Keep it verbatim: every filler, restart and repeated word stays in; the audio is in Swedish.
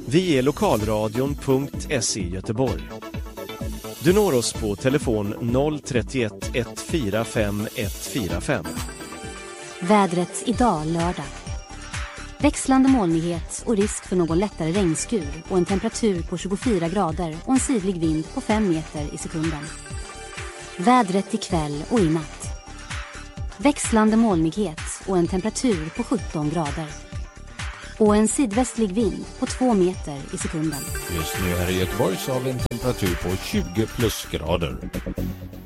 Vi är lokalradion punkt se Göteborg. Du når oss på telefon noll tre ett ett fyra fem ett fyra fem. Vädret idag lördag. Växlande molnighet och risk för någon lättare regnskur och en temperatur på tjugofyra grader och en sydlig vind på fem meter i sekunden. Vädret ikväll och i natt. Växlande molnighet och en temperatur på sjutton grader. Och en sydvästlig vind på två meter i sekunden. Just nu här i Göteborg så har vi en temperatur på tjugo plusgrader.